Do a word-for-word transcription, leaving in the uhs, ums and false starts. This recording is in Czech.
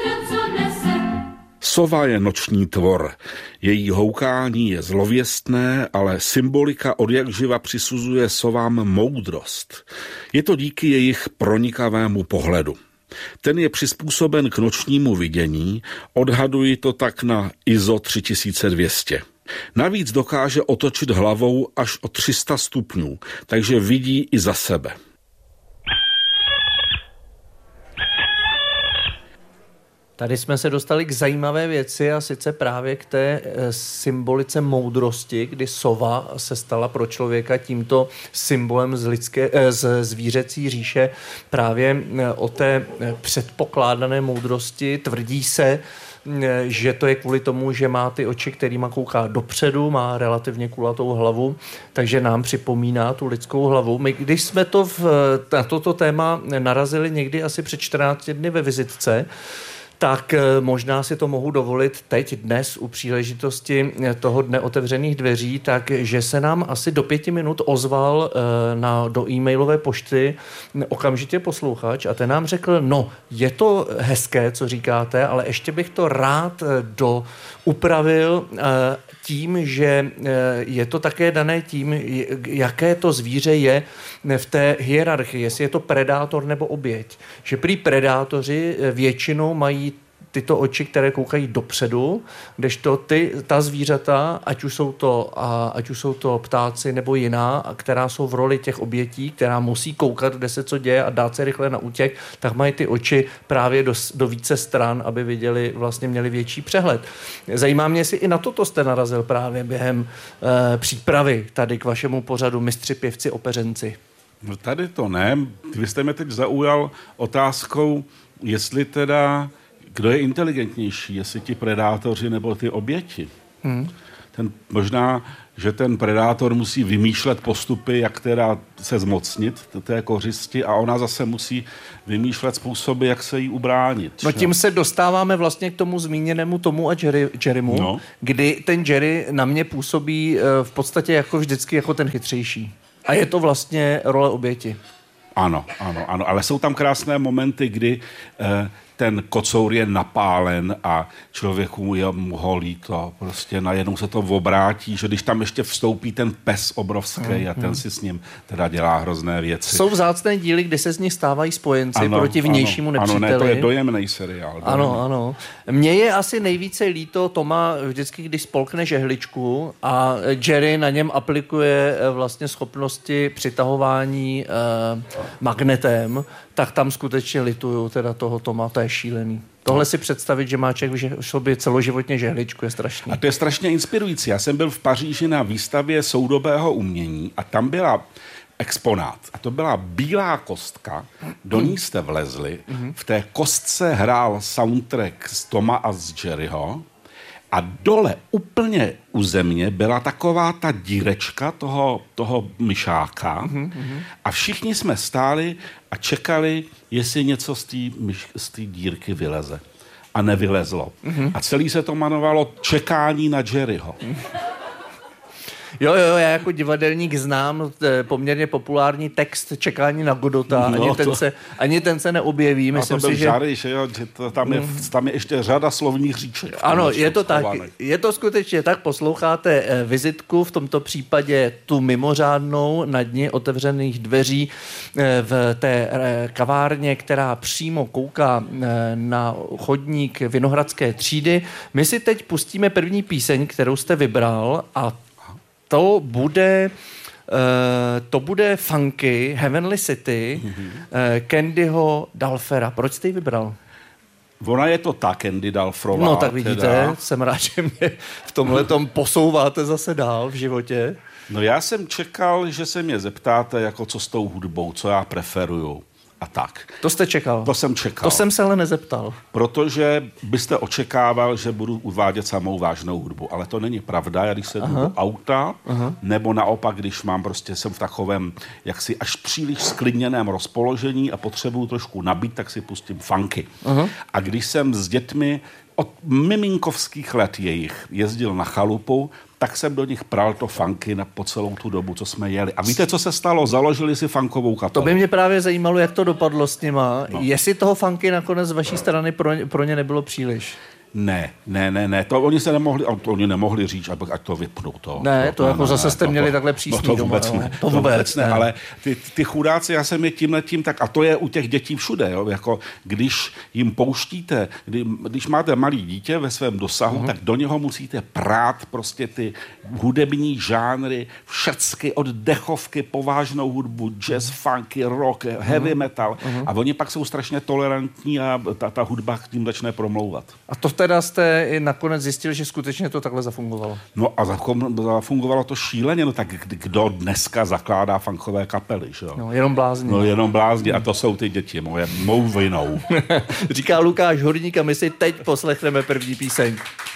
Sova je noční tvor. Její houkání je zlověstné, ale symbolika odjakživa přisuzuje sovám moudrost. Je to díky jejich pronikavému pohledu. Ten je přizpůsoben k nočnímu vidění, odhaduji to tak na I S O tři tisíce dvě stě. Navíc dokáže otočit hlavou až o tři sta stupňů, takže vidí i za sebe. Tady jsme se dostali k zajímavé věci a sice právě k té symbolice moudrosti, kdy sova se stala pro člověka tímto symbolem z, lidské, z zvířecí říše právě o té předpokládané moudrosti. Tvrdí se, že to je kvůli tomu, že má ty oči, kterýma kouká dopředu, má relativně kulatou hlavu, takže nám připomíná tu lidskou hlavu. My, když jsme to v, na toto téma narazili někdy asi před čtrnácti dny ve vizitce, tak možná si to mohu dovolit teď, dnes, u příležitosti toho dne otevřených dveří, takže se nám asi do pěti minut ozval na, do e-mailové pošty okamžitě posluchač a ten nám řekl, no, je to hezké, co říkáte, ale ještě bych to rád do, upravil tím, že je to také dané tím, jaké to zvíře je v té hierarchii, jestli je to predátor nebo oběť. Že prý predátoři většinou mají tyto oči, které koukají dopředu, kdežto ty, ta zvířata, ať už jsou to, a, ať už jsou to ptáci nebo jiná, která jsou v roli těch obětí, která musí koukat, kde se co děje a dát se rychle na útěk, tak mají ty oči právě do, do více stran, aby viděli, vlastně měli větší přehled. Zajímá mě, jestli i na toto jste narazil právě během e, přípravy tady k vašemu pořadu Mistři, pěvci, opeřenci. No tady to ne. Vy jste mě teď zaujal otázkou, jestli teda kdo je inteligentnější, jestli ti predátoři nebo ty oběti. Hmm. Ten, možná, že ten predátor musí vymýšlet postupy, jak teda se zmocnit té kořisti a ona zase musí vymýšlet způsoby, jak se jí ubránit. No tím se dostáváme vlastně k tomu zmíněnému Tomu a Jerry, Jerrymu, no. Kdy ten Jerry na mě působí v podstatě jako vždycky jako ten chytřejší. A je to vlastně role oběti. Ano, ano, ano, ale jsou tam krásné momenty, kdy eh, ten kocour je napálen a člověku je mu líto. Prostě najednou se to obrátí, že když tam ještě vstoupí ten pes obrovský mm, a ten mm. si s ním teda dělá hrozné věci. Jsou vzácné díly, kde se z nich stávají spojenci ano, proti vnějšímu ano, nepříteli. Ano, ne, to je dojemný seriál. Dojemný. Ano, ano. Mně je asi nejvíce líto Toma vždycky, když spolkne žehličku a Jerry na něm aplikuje vlastně schopnosti přitahování eh, magnetem, tak tam skutečně lituju teda toho Toma, to je šílený. Tohle si představit, že má člověk v sobě celoživotně žehličku, je strašný. A to je strašně inspirující. Já jsem byl v Paříži na výstavě soudobého umění a tam byla exponát. A to byla bílá kostka, do ní jste vlezli, v té kostce hrál soundtrack z Toma a z Jerryho a dole úplně u země byla taková ta dírečka toho, toho myšáka a všichni jsme stáli a čekali, jestli něco z té z té dírky vyleze. A nevylezlo. A celý se to jmenovalo Čekání na Jerryho. Jo, jo, já jako divadelník znám poměrně populární text Čekání na Godota. No, ani, ten to... se, ani ten se neobjeví. No, myslím to byl si, že... žary, že, jo, že to, tam, je, tam je ještě řada slovních říček. Ano, je to tak. Je to skutečně tak. Posloucháte vizitku, v tomto případě tu mimořádnou na dni otevřených dveří v té kavárně, která přímo kouká na chodník Vinohradské třídy. My si teď pustíme první píseň, kterou jste vybral a to bude, uh, to bude funky Heavenly City mm-hmm. uh, Candyho Dalfera. Proč jste ji vybral? Ona je to ta Candy Dalferová. No tak vidíte, teda. Jsem rád, že mě v tomhletom posouváte zase dál v životě. No já jsem čekal, že se mě zeptáte, jako co s tou hudbou, co já preferuju. A tak. To jste čekal? To jsem čekal. To jsem se ale nezeptal. Protože byste očekával, že budu uvádět samou vážnou hudbu. Ale to není pravda. Já když se jdu do auta, Aha. nebo naopak, když mám prostě, jsem v takovém jaksi až příliš sklidněném rozpoložení a potřebuju trošku nabít, tak si pustím funky. Aha. A když jsem s dětmi od miminkovských let jejich jezdil na chalupu, tak jsem do nich pral to funky na, po celou tu dobu, co jsme jeli. A víte, co se stalo? Založili si funkovou kapelu. To by mě právě zajímalo, jak to dopadlo s nima. No. Jestli toho funky nakonec z vaší strany pro, pro ně nebylo příliš. Ne, ne, ne, ne, to oni se nemohli, to oni nemohli říct, ať to vypnou. To, ne, to, to jako ne, zase ne, jste to, měli to, takhle přísný no to vůbec doma. Ne, to vůbec, vůbec ne, ne, ale ty, ty chudáci, já jsem je tímhle tím tak, a to je u těch dětí všude, jo, jako když jim pouštíte, kdy, když máte malý dítě ve svém dosahu, uh-huh. tak do něho musíte prát prostě ty hudební žánry, všecky od dechovky, povážnou hudbu, jazz, funky, rock, heavy metal uh-huh. a oni pak jsou strašně tolerantní a ta, ta hudba k tím začne promlouvat. A to teda jste i nakonec zjistil, že skutečně to takhle zafungovalo. No a zafungovalo to šíleně, no tak kdo dneska zakládá funkové kapely, že jo? No, jenom blázni. No jenom blázni a to jsou ty děti, moje, mou vinou. Říká Lukáš Horník a my si teď poslechneme první píseň.